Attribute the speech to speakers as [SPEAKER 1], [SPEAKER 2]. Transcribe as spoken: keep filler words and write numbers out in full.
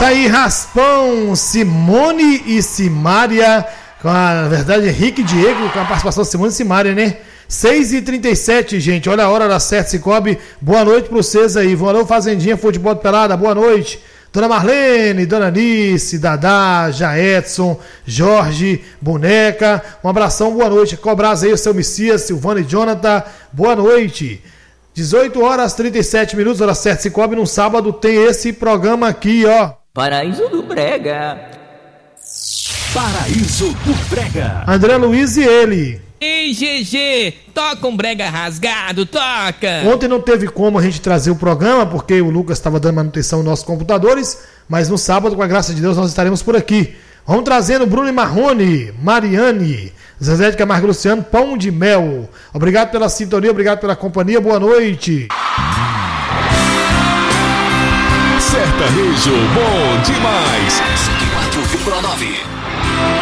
[SPEAKER 1] Tá aí Raspão, Simone e Simária, com a, na verdade, Henrique e Diego, com a participação de Simone e Simária, né? seis e trinta e sete, gente, olha a hora da certa, Cicobi. Boa noite pra vocês aí. Valeu, Fazendinha, Futebol de Pelada, boa noite. Dona Marlene, Dona Nice, Dadá, Jaedson, Jorge, Boneca, um abração, boa noite. Cobras aí, o seu Messias, Silvana e Jonathan, boa noite. dezoito horas e trinta e sete minutos, hora certa, Cicobi, no sábado tem esse programa aqui, ó.
[SPEAKER 2] Paraíso do Brega.
[SPEAKER 3] Paraíso do Brega.
[SPEAKER 1] André Luiz e ele.
[SPEAKER 4] Ei, G G, toca um brega rasgado, toca!
[SPEAKER 1] Ontem não teve como a gente trazer o programa, porque o Lucas estava dando manutenção nos nossos computadores, mas no sábado, com a graça de Deus, nós estaremos por aqui. Vamos trazendo Bruno e Marrone, Mariane, Zezé de Camargo e Luciano, Pão de Mel. Obrigado pela sintonia, obrigado pela companhia, boa noite.
[SPEAKER 3] Sertanejo bom demais.
[SPEAKER 5] cento e quatro vírgula nove